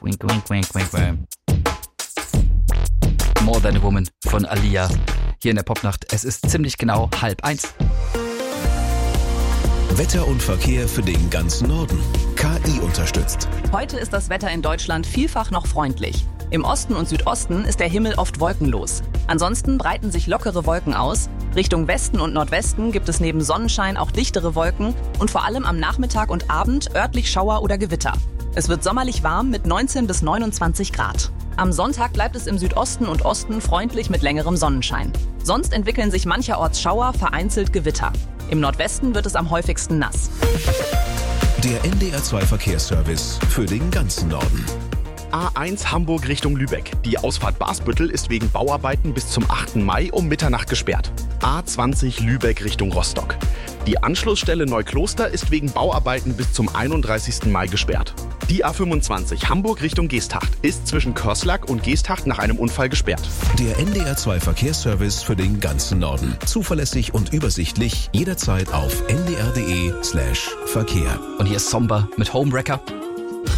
Wink, wink, wink, wink, wink. More Than a Woman von Alia. Hier in der Popnacht. Es ist ziemlich genau 12:30. Wetter und Verkehr für den ganzen Norden. KI unterstützt. Heute ist das Wetter in Deutschland vielfach noch freundlich. Im Osten und Südosten ist der Himmel oft wolkenlos. Ansonsten breiten sich lockere Wolken aus. Richtung Westen und Nordwesten gibt es neben Sonnenschein auch dichtere Wolken und vor allem am Nachmittag und Abend örtlich Schauer oder Gewitter. Es wird sommerlich warm mit 19 bis 29 Grad. Am Sonntag bleibt es im Südosten und Osten freundlich mit längerem Sonnenschein. Sonst entwickeln sich mancherorts Schauer, vereinzelt Gewitter. Im Nordwesten wird es am häufigsten nass. Der NDR2 Verkehrsservice für den ganzen Norden. A1 Hamburg Richtung Lübeck. Die Ausfahrt Basbüttel ist wegen Bauarbeiten bis zum 8. Mai um Mitternacht gesperrt. A20 Lübeck Richtung Rostock. Die Anschlussstelle Neukloster ist wegen Bauarbeiten bis zum 31. Mai gesperrt. Die A25 Hamburg Richtung Geesthacht ist zwischen Körslak und Geesthacht nach einem Unfall gesperrt. Der NDR2 Verkehrsservice für den ganzen Norden. Zuverlässig und übersichtlich, jederzeit auf ndr.de/Verkehr. Und hier ist Somber mit Homewrecker.